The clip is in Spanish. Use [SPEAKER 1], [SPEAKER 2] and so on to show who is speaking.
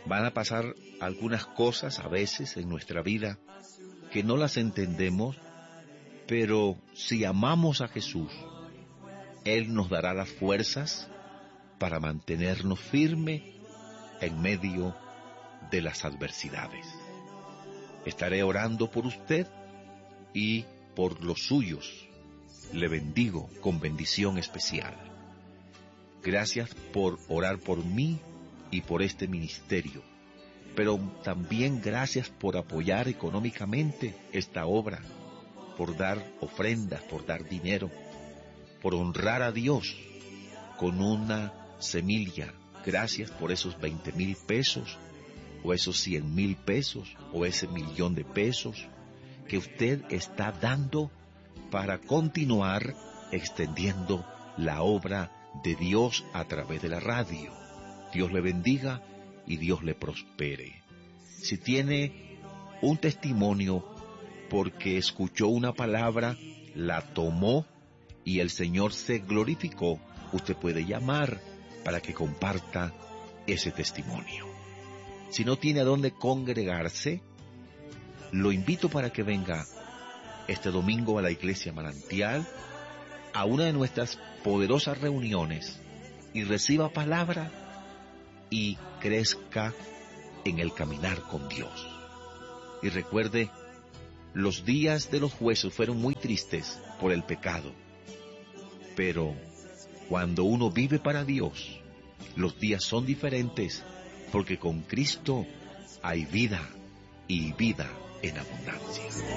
[SPEAKER 1] Van a pasar algunas cosas a veces en nuestra vida que no las entendemos, pero si amamos a Jesús, Él nos dará las fuerzas para mantenernos firmes en medio de las adversidades. Estaré orando por usted y por los suyos. Le bendigo con bendición especial. Gracias por orar por mí y por este ministerio, pero también gracias por apoyar económicamente esta obra, por dar ofrendas, por dar dinero, por honrar a Dios con una semilla. Gracias por esos 20,000 pesos, o esos 100,000 pesos, o ese 1,000,000 de pesos que usted está dando para continuar extendiendo la obra de Dios a través de la radio. Dios le bendiga y Dios le prospere. Si tiene un testimonio porque escuchó una palabra, la tomó y el Señor se glorificó, usted puede llamar para que comparta ese testimonio. Si no tiene a dónde congregarse, lo invito para que venga este domingo a la Iglesia Manantial, a una de nuestras poderosas reuniones, y reciba palabra y crezca en el caminar con Dios. Y recuerde, los días de los jueces fueron muy tristes por el pecado, pero cuando uno vive para Dios, los días son diferentes, porque con Cristo hay vida y vida en abundancia.